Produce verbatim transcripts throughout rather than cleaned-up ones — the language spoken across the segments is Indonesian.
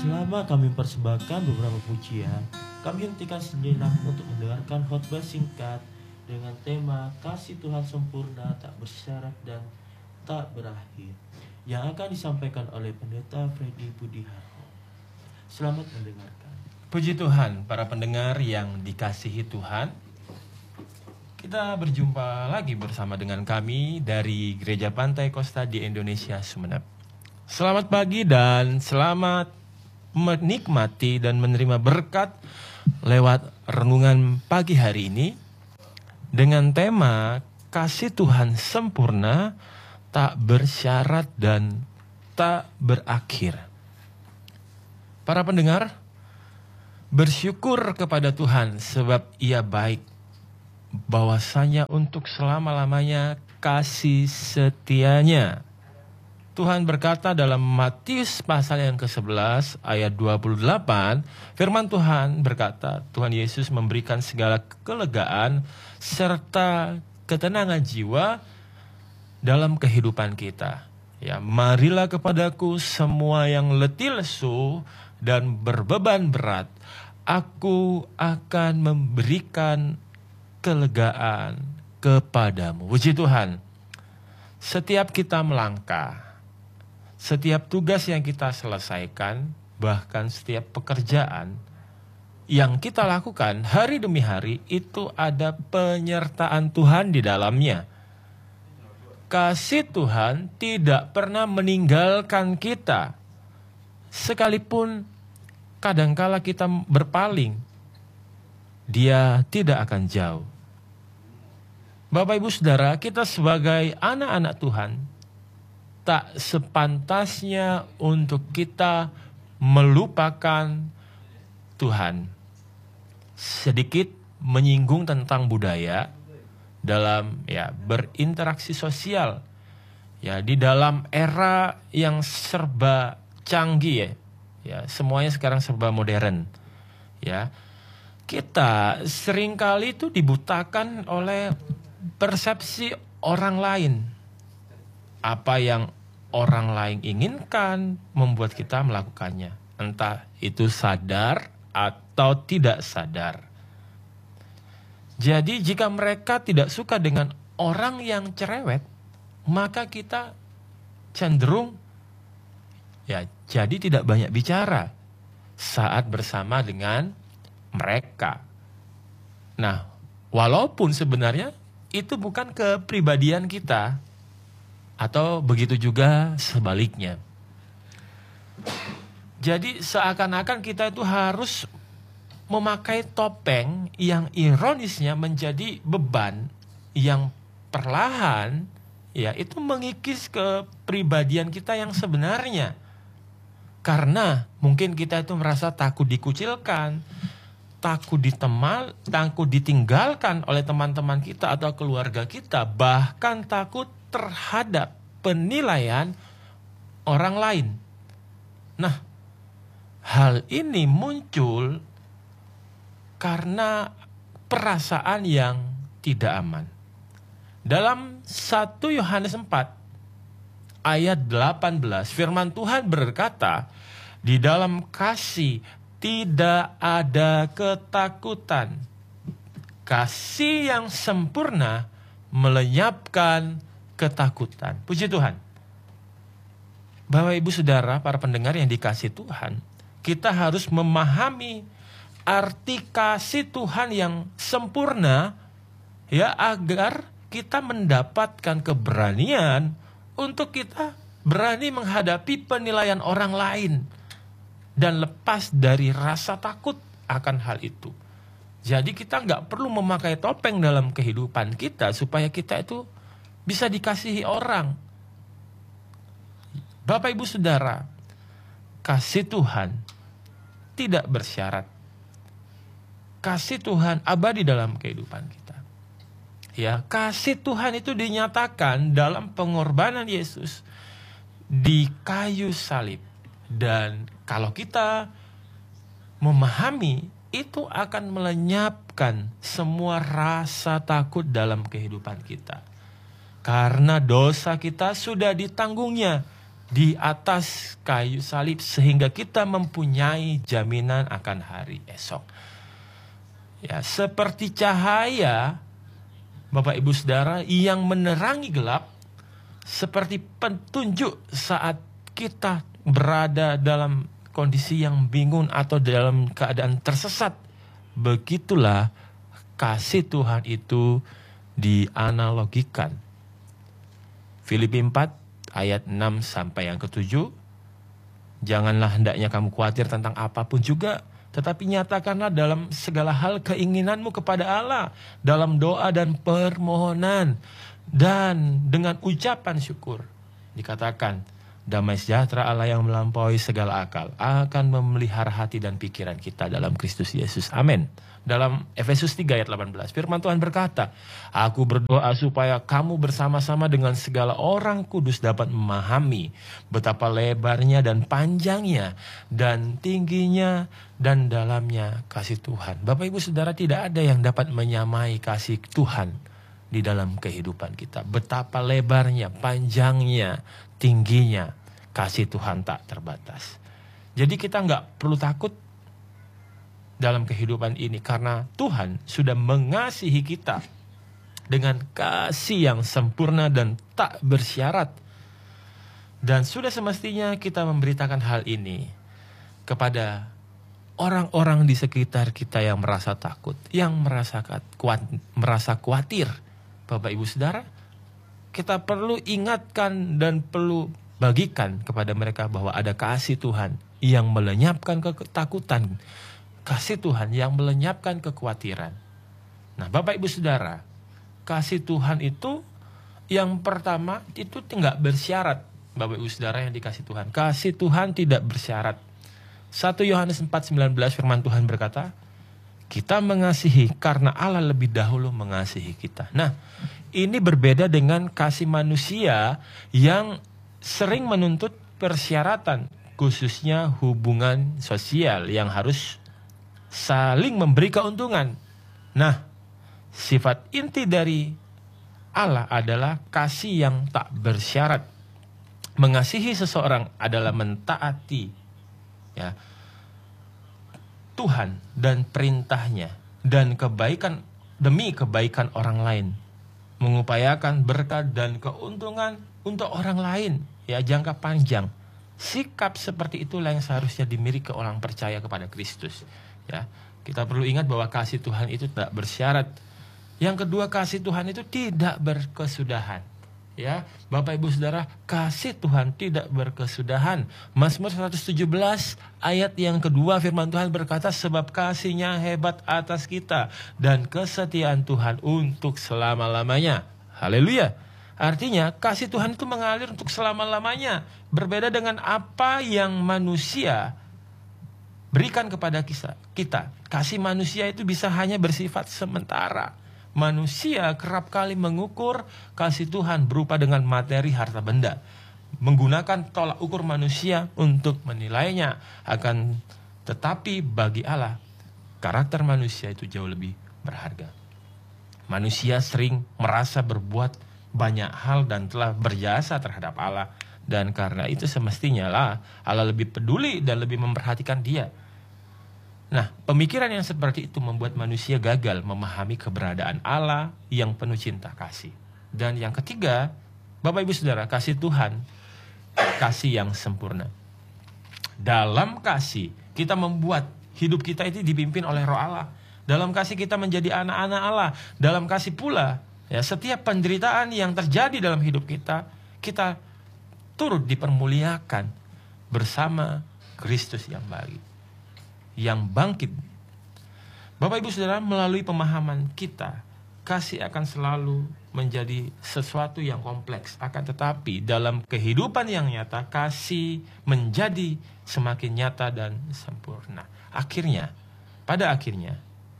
Selama kami persembahkan beberapa pujian, kami hentikan sejenak untuk mendengarkan khotbah singkat dengan tema Kasih Tuhan Sempurna Tak Bersyarat dan Tak Berakhir yang akan disampaikan oleh Pendeta Freddy Budiharto. Selamat mendengarkan. Puji Tuhan, para pendengar yang dikasihi Tuhan. Kita berjumpa lagi bersama dengan kami dari Gereja Pantai Kosta di Indonesia, Sumeneb. Selamat pagi dan selamat menikmati dan menerima berkat lewat renungan pagi hari ini dengan tema Kasih Tuhan Sempurna Tak Bersyarat dan Tak Berakhir. Para pendengar, bersyukur kepada Tuhan sebab Ia baik, bahwasanya untuk selama-lamanya kasih setianya. Tuhan berkata dalam Matius pasal yang kesebelas ayat dua puluh delapan, firman Tuhan berkata, Tuhan Yesus memberikan segala kelegaan serta ketenangan jiwa dalam kehidupan kita. Ya, marilah kepadaku semua yang letih lesu dan berbeban berat, aku akan memberikan kelegaan kepadamu. Puji Tuhan. Setiap kita melangkah, setiap tugas yang kita selesaikan, bahkan setiap pekerjaan yang kita lakukan hari demi hari, itu ada penyertaan Tuhan di dalamnya. Kasih Tuhan tidak pernah meninggalkan kita. Sekalipun kadangkala kita berpaling, Dia tidak akan jauh. Bapak Ibu Saudara, kita sebagai anak-anak Tuhan tak sepantasnya untuk kita melupakan Tuhan. Sedikit menyinggung tentang budaya dalam ya berinteraksi sosial. Ya, di dalam era yang serba canggih ya. Ya, semuanya sekarang serba modern. Ya. Kita seringkali itu dibutakan oleh persepsi orang lain. Apa yang orang lain inginkan membuat kita melakukannya. Entah itu sadar atau tidak sadar. Jadi jika mereka tidak suka dengan orang yang cerewet, maka kita cenderung ya jadi tidak banyak bicara saat bersama dengan mereka. Nah, walaupun sebenarnya itu bukan kepribadian kita, atau begitu juga sebaliknya. Jadi seakan-akan kita itu harus memakai topeng yang ironisnya menjadi beban yang perlahan ya itu mengikis kepribadian kita yang sebenarnya. Karena mungkin kita itu merasa takut dikucilkan, takut ditemal, takut ditinggalkan oleh teman-teman kita atau keluarga kita, bahkan takut terhadap penilaian orang lain. Nah, hal ini muncul karena perasaan yang tidak aman. Dalam satu Yohanes empat ayat delapan belas, firman Tuhan berkata, di dalam kasih tidak ada ketakutan. Kasih yang sempurna melenyapkan ketakutan. Puji Tuhan. Bapak Ibu Saudara, para pendengar yang dikasihi Tuhan, kita harus memahami arti kasih Tuhan yang sempurna ya agar kita mendapatkan keberanian untuk kita berani menghadapi penilaian orang lain dan lepas dari rasa takut akan hal itu. Jadi kita nggak perlu memakai topeng dalam kehidupan kita supaya kita itu bisa dikasihi orang. Bapak Ibu Saudara, kasih Tuhan tidak bersyarat. Kasih Tuhan abadi dalam kehidupan kita. Ya, kasih Tuhan itu dinyatakan dalam pengorbanan Yesus di kayu salib. Dan kalau kita memahami, itu akan melenyapkan semua rasa takut dalam kehidupan kita. Karena dosa kita sudah ditanggungnya di atas kayu salib sehingga kita mempunyai jaminan akan hari esok. Ya, seperti cahaya Bapak Ibu Saudara yang menerangi gelap, seperti petunjuk saat kita berada dalam kondisi yang bingung atau dalam keadaan tersesat. Begitulah kasih Tuhan itu dianalogikan. Filipi empat ayat enam sampai yang ketujuh. Janganlah hendaknya kamu khawatir tentang apapun juga, tetapi nyatakanlah dalam segala hal keinginanmu kepada Allah dalam doa dan permohonan dan dengan ucapan syukur. Dikatakan, damai sejahtera Allah yang melampaui segala akal akan memelihara hati dan pikiran kita dalam Kristus Yesus. Amin. Dalam Efesus tiga ayat delapan belas, firman Tuhan berkata, aku berdoa supaya kamu bersama-sama dengan segala orang kudus dapat memahami betapa lebarnya dan panjangnya dan tingginya dan dalamnya kasih Tuhan. Bapak Ibu Saudara, tidak ada yang dapat menyamai kasih Tuhan di dalam kehidupan kita. Betapa lebarnya, panjangnya, tingginya, kasih Tuhan tak terbatas. Jadi kita nggak perlu takut dalam kehidupan ini, karena Tuhan sudah mengasihi kita dengan kasih yang sempurna dan tak bersyarat. Dan sudah semestinya kita memberitakan hal ini kepada orang-orang di sekitar kita yang merasa takut, yang merasa kuat, merasa khawatir. Bapak Ibu Saudara, kita perlu ingatkan dan perlu bagikan kepada mereka bahwa ada kasih Tuhan yang melenyapkan ketakutan, kasih Tuhan yang melenyapkan kekhawatiran. Nah, Bapak Ibu Saudara, kasih Tuhan itu yang pertama itu tidak bersyarat. Bapak Ibu Saudara yang dikasih Tuhan, kasih Tuhan tidak bersyarat. satu Yohanes empat sembilan belas firman Tuhan berkata, kita mengasihi karena Allah lebih dahulu mengasihi kita. Nah, ini berbeda dengan kasih manusia yang sering menuntut persyaratan, khususnya hubungan sosial yang harus saling memberi keuntungan. Nah, sifat inti dari Allah adalah kasih yang tak bersyarat. Mengasihi seseorang adalah mentaati ya Tuhan dan perintahnya dan kebaikan demi kebaikan orang lain, mengupayakan berkat dan keuntungan untuk orang lain ya jangka panjang. Sikap seperti itulah yang seharusnya dimiliki orang percaya kepada Kristus. Ya, kita perlu ingat bahwa kasih Tuhan itu tidak bersyarat. Yang kedua, kasih Tuhan itu tidak berkesudahan. Ya, Bapak Ibu Saudara, kasih Tuhan tidak berkesudahan. Mazmur seratus tujuh belas ayat yang kedua firman Tuhan berkata, sebab kasih-Nya hebat atas kita dan kesetiaan Tuhan untuk selama-lamanya. Haleluya. Artinya kasih Tuhan itu mengalir untuk selama-lamanya. Berbeda dengan apa yang manusia berikan kepada kita. Kasih manusia itu bisa hanya bersifat sementara. Manusia kerap kali mengukur kasih Tuhan berupa dengan materi harta benda, menggunakan tolak ukur manusia untuk menilainya. Akan tetapi bagi Allah, karakter manusia itu jauh lebih berharga. Manusia sering merasa berbuat banyak hal dan telah berjasa terhadap Allah. Dan karena itu semestinya lah Allah lebih peduli dan lebih memperhatikan dia. Nah, pemikiran yang seperti itu membuat manusia gagal memahami keberadaan Allah yang penuh cinta kasih. Dan yang ketiga, Bapak Ibu Saudara, kasih Tuhan, kasih yang sempurna. Dalam kasih, kita membuat hidup kita itu dipimpin oleh Roh Allah. Dalam kasih kita menjadi anak-anak Allah. Dalam kasih pula, ya, setiap penderitaan yang terjadi dalam hidup kita, kita turut dipermuliakan bersama Kristus yang bagi, yang bangkit. Bapak Ibu Saudara, melalui pemahaman kita, kasih akan selalu menjadi sesuatu yang kompleks. Akan tetapi dalam kehidupan yang nyata, kasih menjadi semakin nyata dan sempurna. Akhirnya, pada akhirnya,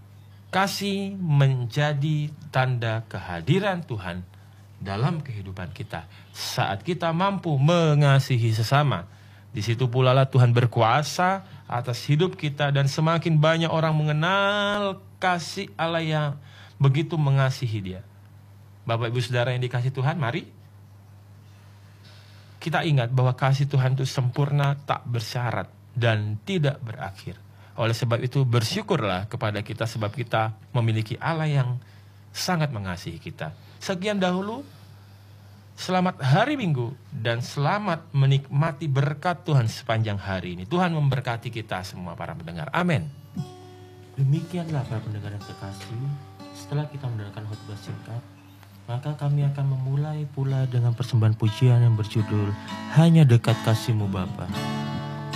kasih menjadi tanda kehadiran Tuhan dalam kehidupan kita. Saat kita mampu mengasihi sesama, di situ pula lah Tuhan berkuasa atas hidup kita dan semakin banyak orang mengenal kasih Allah yang begitu mengasihi dia. Bapak Ibu Saudara yang dikasihi Tuhan, mari kita ingat bahwa kasih Tuhan itu sempurna, tak bersyarat, dan tidak berakhir. Oleh sebab itu bersyukurlah kepada kita sebab kita memiliki Allah yang sangat mengasihi kita. Sekian dahulu, selamat hari Minggu dan selamat menikmati berkat Tuhan sepanjang hari ini. Tuhan memberkati kita semua para pendengar. Amin. Demikianlah para pendengar yang terkasih, setelah kita mendengarkan khotbah singkat, maka kami akan memulai pula dengan persembahan pujian yang berjudul Hanya Dekat Kasih-Mu Bapa.